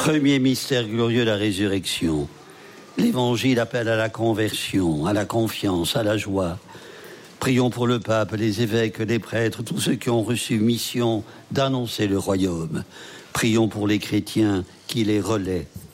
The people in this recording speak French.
Premier mystère glorieux, la résurrection. L'Évangile appelle à la conversion, à la confiance, à la joie. Prions pour le pape, les évêques, les prêtres, tous ceux qui ont reçu mission d'annoncer le royaume. Prions pour les chrétiens qui les relaient.